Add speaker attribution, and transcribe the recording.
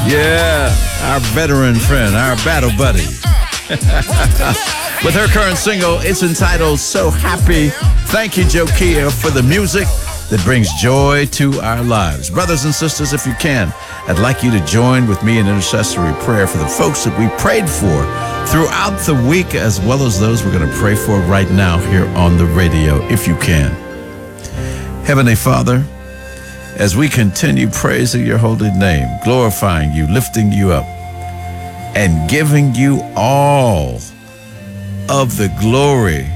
Speaker 1: Yeah, our veteran friend, our battle buddy. With her current single, it's entitled So Happy. Thank you, Jokia, for the music that brings joy to our lives. Brothers and sisters, if you can, I'd like you to join with me in intercessory prayer for the folks that we prayed for throughout the week, as well as those we're going to pray for right now here on the radio, if you can. Heavenly Father, as we continue praising your holy name, glorifying you, lifting you up, and giving you all of the glory